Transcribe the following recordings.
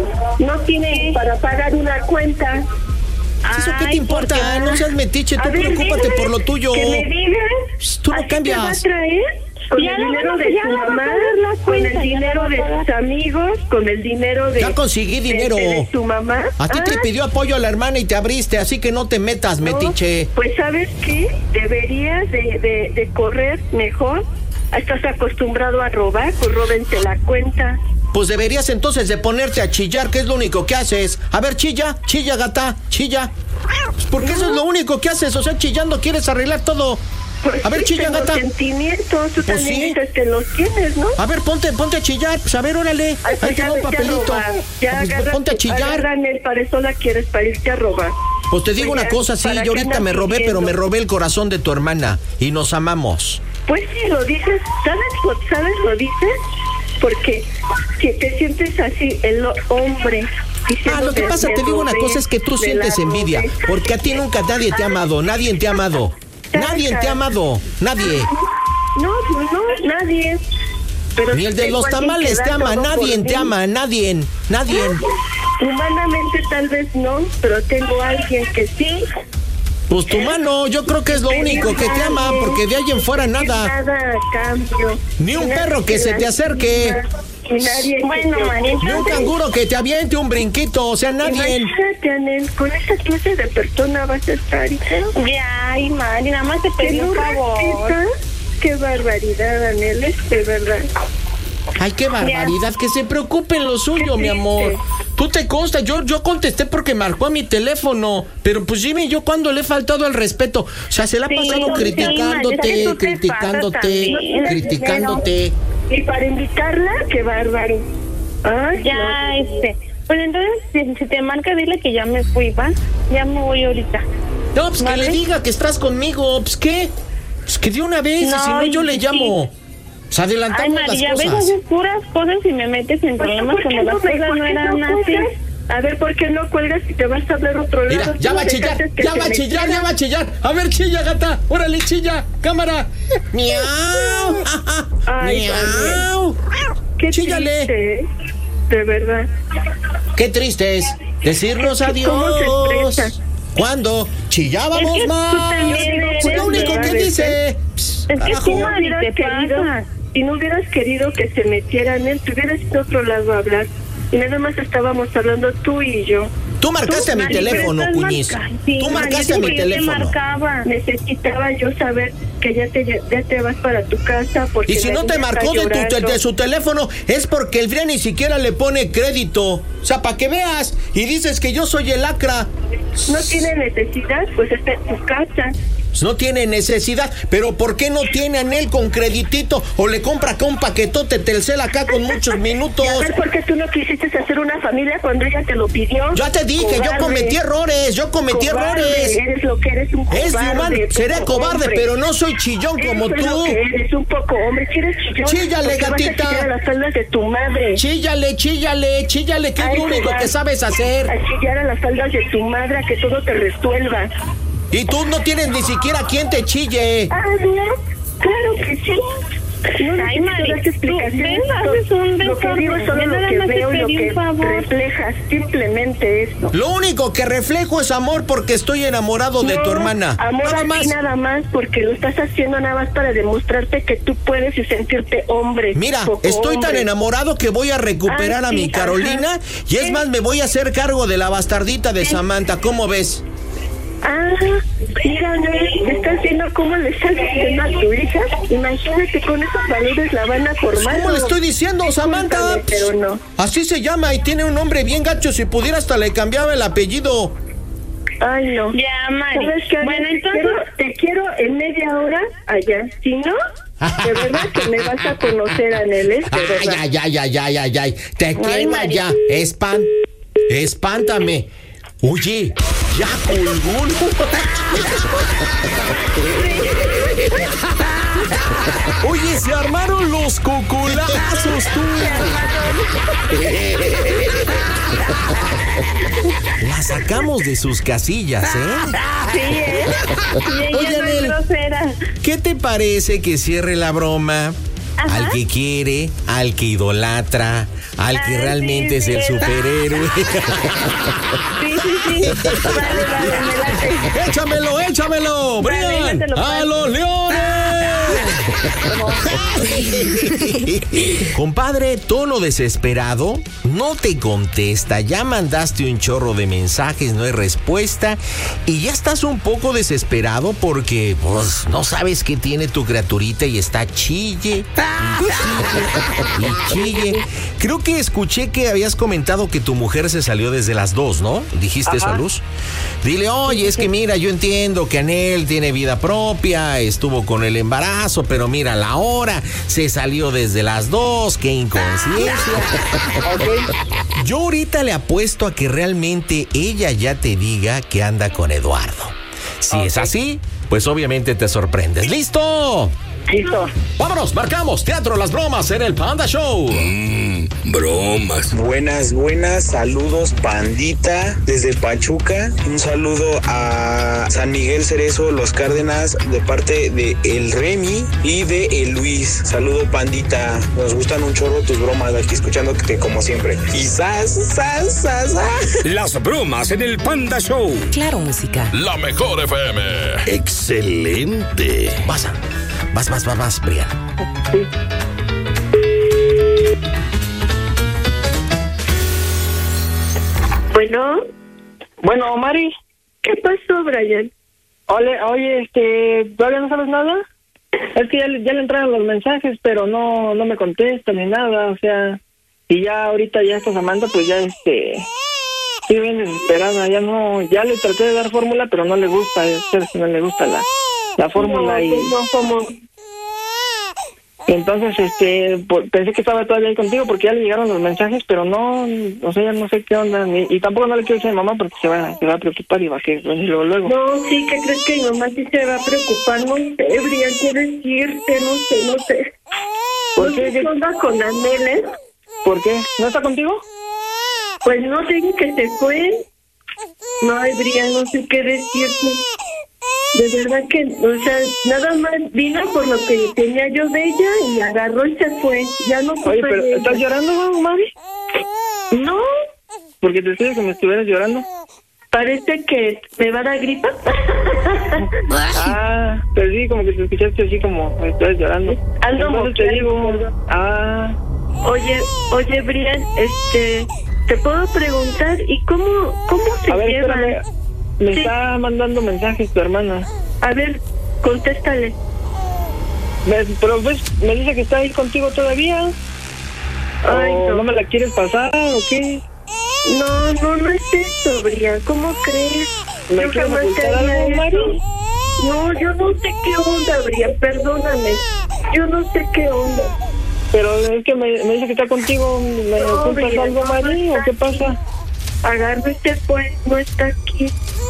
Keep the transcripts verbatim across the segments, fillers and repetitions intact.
no tiene para pagar una cuenta. ¿Eso qué te importa? ¿Por qué? No seas metiche, tú ver, preocúpate dime, por lo tuyo. Que me digas. Tú no cambias. ¿Te va a traer? Con ya el dinero de su mamá, con el dinero de sus amigos, con el dinero de... Ya conseguí dinero. De, de su mamá. A ti ah. te pidió apoyo a la hermana y te abriste, así que no te metas, no, metiche. Pues, ¿sabes qué? Deberías de, de, de correr mejor. Estás acostumbrado a robar, pues róbense la cuenta. Pues deberías entonces de ponerte a chillar, que es lo único que haces. A ver, chilla, chilla, gata, chilla. Pues porque no. Eso es lo único que haces, o sea, chillando quieres arreglar todo. Pues a ver, sí, chilla, gata. Sentimientos, tú pues también sí. Dices que los tienes, ¿no? A ver, ponte, ponte a chillar, pues a ver, órale. Ay, pues ahí te da un papelito. Ya, pues, agarra, ponte a chillar. Agárrame, para eso la quieres, para irte a robar. Pues te digo pues una ya, cosa, sí, yo ahorita me robé, pidiendo? Pero me robé el corazón de tu hermana y nos amamos. Pues sí, lo dices, ¿sabes? ¿Sabes? Lo dices porque si te sientes así, el hombre... Ah, lo que pasa, te digo una cosa, es que tú sientes envidia, porque a ti nunca nadie te ha amado, nadie te ha amado. Nadie te ha amado, nadie. No, no, nadie. Pero ni el de los tamales te ama, nadie te ama, nadie, nadie. Humanamente tal vez no, pero tengo a alguien que sí. Pues tu mano, yo creo que es lo único que te ama, porque de ahí en fuera nada. Nada a cambio. Ni un perro que se te acerque. Nadie bueno, María, ni un canguro que te aviente un brinquito, o sea, nadie. Imagínate, Anel, con esa clase de persona vas a estar. Ay, Mari, nada más te pedí un favor. Qué barbaridad, Anel, es de verdad. Ay, qué barbaridad, que se preocupe en lo suyo, mi amor. Tú te consta, yo, yo contesté porque marcó a mi teléfono, pero pues dime, yo cuando le he faltado el respeto, o sea, se la ha pasado sí, criticándote, sí, criticándote, criticándote. Y para invitarla, qué bárbaro. Ay, ya, no. este, pues entonces, si, si te marca, dile que ya me fui, ¿va? Ya me voy ahorita. No, pues ¿vale? Que le diga que estás conmigo, pues ¿qué? Pues que de una vez, no, y si no yo le llamo. Sí. Pues adelantamos. Ay, María, las cosas. Ves, haces puras cosas y me metes en problemas cuando las cosas no eran así. A ver, ¿por qué no cuelgas y te vas a hablar otro lado? Mira, ya va a chillar, ya va a chillar, ya va a chillar. A ver, chilla, gata. Órale, chilla. Cámara. Miau. Ay, miau. Qué chíllale. Triste, de verdad. Qué triste es decirnos adiós. ¿Cómo se expresa? ¿Cuándo? Chillábamos es que más. Es lo único que dice. Es que tú no hubieras querido, si no hubieras querido que se metiera en él, te hubieras ido a otro lado a hablar. Y nada más estábamos hablando tú y yo. Tú marcaste tú, a mi teléfono, Cuñiz. Sí, tú marcaste a mi teléfono. Marcaba. Necesitaba yo saber que ya te, ya te vas para tu casa. Porque y si no te marcó de, tu, de su teléfono, es porque el Fría ni siquiera le pone crédito. O sea, para que veas. Y dices que yo soy el lacra. No tiene necesidad, pues está en tu casa. No tiene necesidad, pero ¿por qué no tiene Anel con creditito? O le compra acá un paquetote Telcel acá con muchos minutos. A ver, ¿por qué tú no quisiste hacer una familia cuando ella te lo pidió? Ya te dije, cobarde. yo cometí errores, yo cometí cobarde, errores. Eres lo que eres, un cobarde. Es humano, seré cobarde, hombre. Pero no soy chillón Eso como es tú. Lo que eres un poco hombre, si eres chillón. Chíllale, gatita. Vas a chillar a las faldas de tu madre. Chíllale, chíllale, chíllale, que es lo único que sabes hacer. A chillar a las faldas de tu madre, a que todo te resuelva. Y tú no tienes ni siquiera quien te chille. Ah, no, claro que sí. No, ay, Mari, tú ven, haces un Lo que digo es solo lo que veo, lo que reflejas, simplemente eso. Lo único que reflejo es amor porque estoy enamorado no, de tu hermana. Amor nada más. nada más porque lo estás haciendo nada más para demostrarte que tú puedes y sentirte hombre. Mira, estoy hombre. tan enamorado que voy a recuperar ah, a sí, mi Carolina ajá. y es ¿Sí? más, me voy a hacer cargo de la bastardita de ¿Sí? Samantha. ¿Cómo ves? Ah, mira, ¿no? ¿Me estás viendo cómo le estás diciendo a tu hija? Imagínate, con esos valores la van a formar. ¿Cómo le estoy diciendo, Samantha? Pero no. Así se llama y tiene un nombre bien gacho. Si pudiera hasta le cambiaba el apellido. Ay, no. Ya, Mari. ¿Sabes qué? Bueno, entonces... Te quiero, te quiero en media hora allá. Si no, de verdad que me vas a conocer, Anel, ¿eh? Ay, ay, ay, ay, ay, ay, ay. Te quiero allá. Espan... Espántame. Oye, ya colgó. Oye, se armaron los cocolazos, tú. La sacamos de sus casillas, ¿eh? Sí, ¿eh? Oye, Anel, ¿qué te parece que cierre la broma Ajá. al que quiere, al que idolatra, al que Ah, realmente sí, es el sí. superhéroe. Sí, sí, sí. Vale, vale, me late. ¡Échamelo, échamelo! Vale, ¡Brian! ya te lo ¡A paso. los leones! Compadre, tono desesperado, no te contesta, ya mandaste un chorro de mensajes, no hay respuesta y ya estás un poco desesperado porque pues no sabes qué tiene tu criaturita y está chille y chille. Creo que escuché que habías comentado que tu mujer se salió desde las dos, ¿no? ¿Dijiste eso a Luz? Dile, oye, es que mira, yo entiendo que Anel tiene vida propia, estuvo con el embarazo, pero mira la hora, se salió desde las dos, qué inconsciencia. Okay. Yo ahorita le apuesto a que realmente ella ya te diga que anda con Eduardo. Si okay. es así, pues obviamente te sorprendes. ¿Listo? Listo. Vámonos, marcamos Teatro Las Bromas en el Panda Show. Mmm, bromas. Buenas, buenas, saludos Pandita desde Pachuca. Un saludo a San Miguel Cerezo, Los Cárdenas, de parte de el Remy y de el Luis. Saludo Pandita, nos gustan un chorro tus bromas, aquí escuchándote como siempre. Y sas, sas, sas, sas. Las bromas en el Panda Show. Claro, música. La mejor F M. Excelente. Pasa. Vas, vas, vas, vas, Brian. Sí. Bueno. Bueno, Mari. ¿Qué pasó, Brian? Oye, oye, este, ¿todavía no sabes nada? Es que ya, le- ya le entraron los mensajes, pero no no me contesta ni nada, o sea, y ya ahorita ya esta Samantha, pues ya este, estoy bien desesperada, ya no, ya le traté de dar fórmula, pero no le gusta, es que no le gusta la, la fórmula No, y... pues no, como... Entonces, este, por- pensé que estaba todavía ahí contigo porque ya le llegaron los mensajes, pero no, o sea, ya no sé qué onda, ni- y tampoco no le quiero decir a mi mamá porque se va, se va a preocupar y va a que venir luego, luego. No, sí, ¿qué crees que mi mamá sí se va a preocupar? No sé, Brian, quieres irte, no sé, no sé. ¿Por No qué? sé qué onda con Anel, ¿eh? ¿Por qué? ¿No está contigo? Pues no sé que se fue. No, ay, Brian, no sé qué decirte. De verdad que, o sea, nada más vino por lo que tenía yo de ella y agarró y se fue. Ya no supe Oye, pero de ¿estás ella. llorando, Mari? No, Porque te estoy que me estuvieras llorando. parece que me va a dar gripa. Ah, pero sí, como que te escuchaste así como me estás llorando. Ando Entonces te moqueando, digo, perdón. ah, Oye, oye, Brian, este, te puedo preguntar, ¿y cómo, cómo se a ver, llevan? espérame, me Sí. está mandando mensajes tu hermana. A ver, contéstale. Me- Pero ves, me dice que está ahí contigo todavía. Ay, ¿O no. no me la quieres pasar o qué? No, no, no es eso, Brian. ¿Cómo crees? ¿Me Yo quieres jamás ocultar haría algo, eso. Mari? No, yo no sé qué onda, Brian. Perdóname. Yo no sé qué onda. Pero es que me, me dice que está contigo. ¿Me No, ocultas Brian, algo, no, Mari? no ¿O está qué aquí. pasa? Agarro y se fue. No está aquí.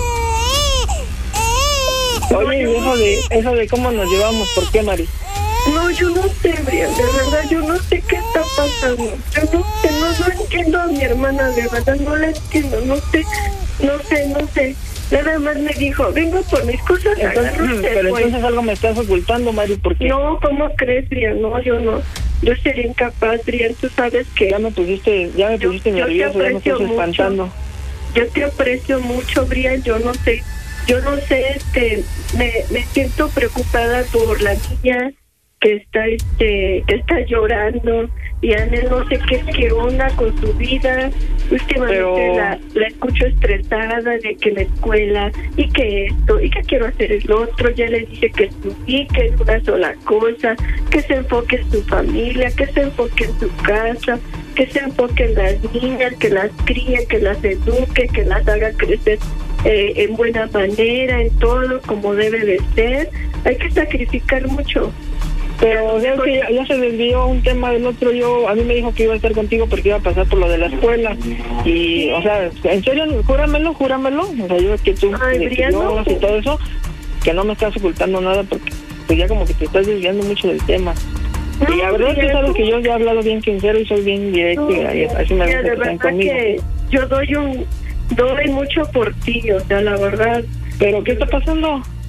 Oye, y eso de, eso de cómo nos llevamos, ¿por qué, Mari? No, yo no sé, Brian. De verdad, yo no sé qué está pasando. Yo no sé, no, no entiendo a mi hermana. De verdad, no la entiendo. No sé, no sé, no sé. Nada más me dijo, vengo por mis cosas. Entonces, agarro y se pero fue. entonces algo me estás ocultando, Mari, porque No, ¿cómo crees, Brian? No, yo no. Yo sería incapaz, Brian. Tú sabes que ya me pusiste, ya me Yo- pusiste yo te nervioso, ya me aprecio estás mucho. espantando. yo te aprecio mucho, Brian. Yo no sé, yo no sé, este, me, me siento preocupada por la niña que está, este, que está llorando. Y Anel no sé qué, qué onda con su vida. Últimamente Pero- la, la escucho estresada de que la escuela y que esto y que quiero hacer el otro. Ya le dije que estudie, que es una sola cosa, que se enfoque en su familia, que se enfoque en su casa, que se enfoque en las niñas, que las críe, que las eduque, que las haga crecer eh, en buena manera, en todo como debe de ser. Hay que sacrificar mucho. Pero o sea, es que ya, ya se desvió un tema del otro. Yo, a mí me dijo que iba a estar contigo porque iba a pasar por lo de la escuela. Y, o sea, en serio, júramelo, júramelo. O sea, yo que tú Ay, de Brian, Dios no. y todo eso, que no me estás ocultando nada porque pues ya como que te estás desviando mucho del tema. No, y la verdad es que Brian, sabes no. que yo ya he hablado bien sincero y soy bien directo y y así me Mira, gusta de que sean verdad conmigo. que yo doy un doy mucho por ti, o sea, la verdad. ¿Pero qué está pasando?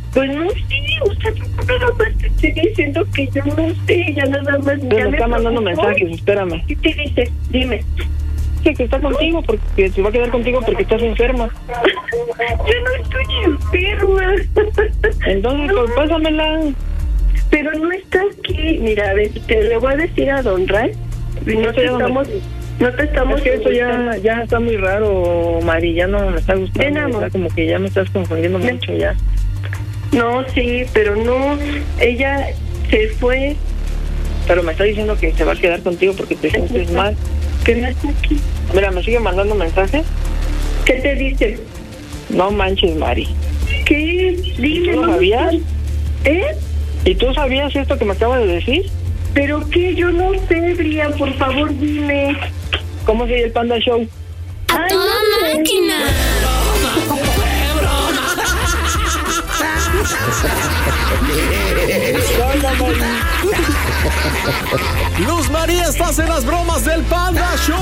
Pues no sé, usted nada más te estoy diciendo que yo no sé, ya nada más. Pero me está mandando mensajes, espérame. ¿Qué te dice? Dime. Sí, que está contigo, porque se va a quedar contigo porque estás enferma. Yo no estoy enferma. Entonces, pues pásamela. Pero no está aquí. Mira, a ver, te le voy a decir a Don Ray. No te estamos... No te estamos... Es que eso ya, ya está muy raro, Mari, ya no me está gustando. Está como que ya me estás confundiendo ¿Ven? mucho ya. No, sí, pero no, ella se fue. Pero me está diciendo que se va a quedar contigo porque te sientes mal. ¿Qué me hace aquí? Mira, me sigue mandando mensajes. ¿Qué te dice? No manches, Mari. ¿Qué? Dime. ¿Tú lo no sabías? ¿Eh? ¿Y tú sabías esto que me acaba de decir? ¿Pero qué? Yo no sé, Brian, por favor, dime. ¿Cómo se llama el Panda Show? ¡A Ay, toda no sé. máquina! Luz María, estás en las bromas del Panda Show.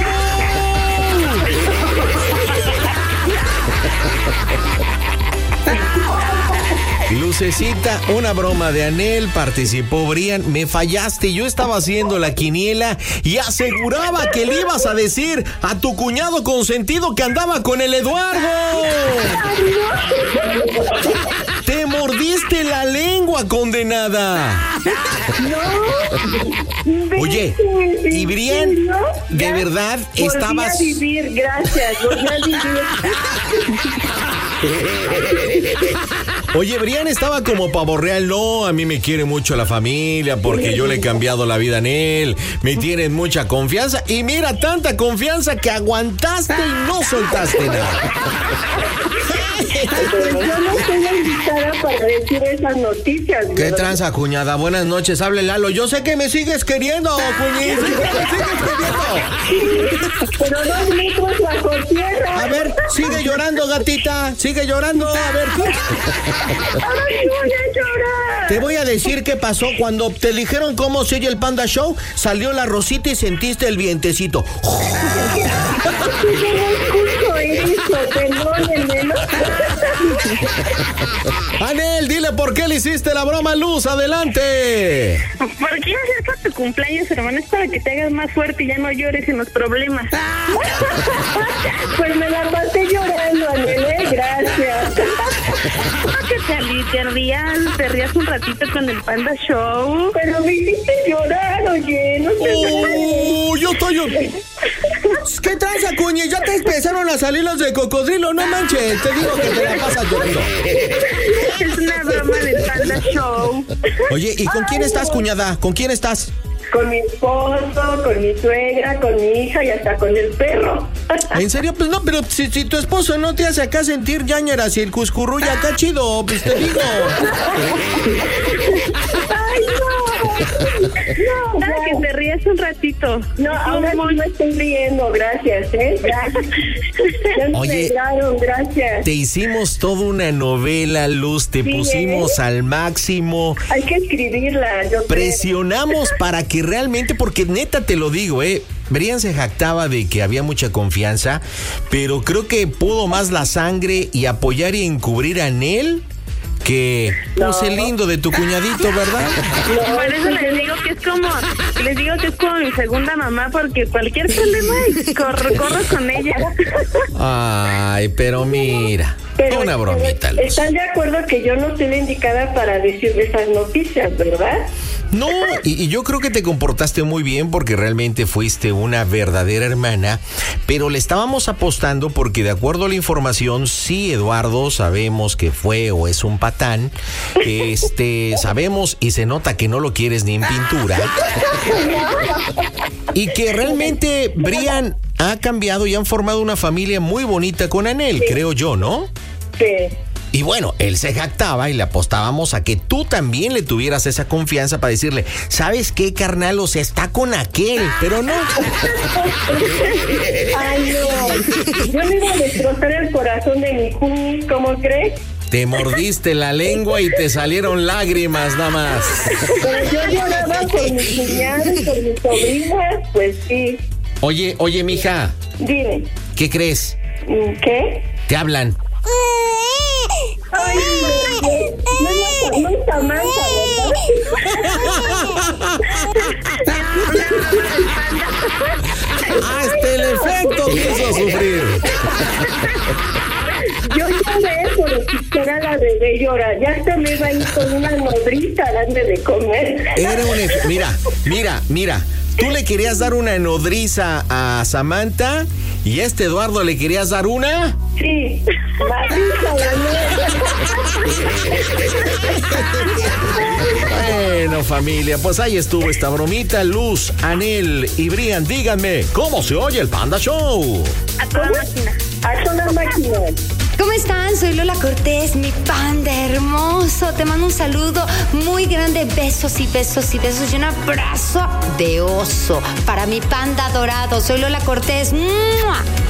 Lucecita, una broma de Anel, participó Brian, me fallaste, yo estaba haciendo la quiniela y aseguraba que le ibas a decir a tu cuñado consentido que andaba con el Eduardo. Te mordiste la lengua, condenada. No. Oye, y Brian, de verdad, estabas... Volví a vivir, gracias, volví a vivir. Oye, Brian estaba como pavo real. No, a mí me quiere mucho la familia porque yo le he cambiado la vida en él. Me tienen mucha confianza. Y mira, tanta confianza que aguantaste y no soltaste nada. Pues yo no estoy invitada para decir esas noticias. ¿Qué ¿verdad? tranza, cuñada? Buenas noches, hable Lalo. Yo sé que me sigues queriendo, cuñita. Me sigues queriendo. Pero dos litros bajo tierra. A ver, sigue llorando, gatita. Sigue llorando. A ver, ¿qué? Ay, voy a llorar. Te voy a decir qué pasó cuando te dijeron cómo se oye el Panda Show. Salió la rosita y sentiste el vientecito. Yo no escucho eso, perdónenme, ¿no? Anel, dile por qué le hiciste la broma a Luz. Adelante. Porque ya acerca tu cumpleaños, hermano, es para que te hagas más fuerte y ya no llores en los problemas. Pues me la pasé llorando, Anel, gracias. Que te, ali- te rías, te rías un ratito con el Panda Show. Pero me hiciste llorar, oye, no sé. Oh, yo estoy... ¿Qué tranza, cuñe? Ya te empezaron a salir los de cocodrilo, no manches. Te digo que te la pasas llorando. Es una broma del Panda Show. Oye, ¿y con quién estás, cuñada? ¿Con quién estás? Con mi esposo, con mi suegra, con mi hija y hasta con el perro. ¿En serio? Pues no, pero si, si tu esposo no te hace acá sentir ñañeras y el cuscurruya acá chido, pues te digo. Ay, no. No, Nada, que te rías un ratito. no, ahora sí me estoy riendo, gracias, ¿eh? Gracias. Ya me Oye, alegraron, gracias. Te hicimos toda una novela, Luz, te Sí, pusimos ¿eh? al máximo. Hay que escribirla, yo creo. Presionamos para que realmente, porque neta te lo digo, eh, Brian se jactaba de que había mucha confianza, pero creo que pudo más la sangre y apoyar y encubrir a Anel que pues el lindo de tu cuñadito, ¿verdad? Por eso les digo que es como, les digo que es como mi segunda mamá, porque cualquier problema corro, corro con ella. Ay, pero mira, Pero, una bromita, Luz. ¿están de acuerdo que yo no soy la indicada para decir esas noticias, verdad? No, y, y yo creo que te comportaste muy bien porque realmente fuiste una verdadera hermana, pero le estábamos apostando porque de acuerdo a la información, sí, Eduardo, sabemos que fue o es un patán, este, sabemos y se nota que no lo quieres ni en pintura, y que realmente Brian ha cambiado y han formado una familia muy bonita con Anel, creo yo, ¿no? Sí. Y bueno, él se jactaba y le apostábamos a que tú también le tuvieras esa confianza para decirle, ¿sabes qué, carnal? O sea, está con aquel, pero no. Ay, no. Yo le iba a destrozar el corazón de mi cuñi, ¿cómo crees? Te mordiste la lengua y te salieron lágrimas nada más. Pero yo lloraba por mis cuñados, por mis sobrinas, pues sí. Oye, oye, mija, Dime, ¿qué crees? ¿qué? Te hablan. Ay, No, no es Samantha, Hasta el efecto te hizo sufrir. Yo lloré por escuchar a la bebé llorar. Ya se me iba a ir con una nodriza darme de comer. Era un efe- Mira, mira, mira. Tú le querías dar una nodriza a Samantha y a este Eduardo le querías dar una. Sí, madriza la Bueno, familia, pues ahí estuvo esta bromita. Luz, Anel y Brian, díganme, ¿cómo se oye el Panda Show? A toda máquina. A toda máquina. ¿Cómo están? Soy Lola Cortés, mi panda hermoso. Te mando un saludo muy grande, besos y besos y besos y un abrazo de oso para mi panda dorado. Soy Lola Cortés. ¡Mua!